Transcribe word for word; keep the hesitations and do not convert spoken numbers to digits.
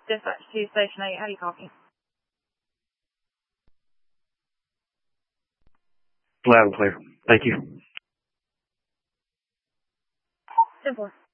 Dispatch to Station eight. How do you copy? Loud and clear. Thank you. ten four.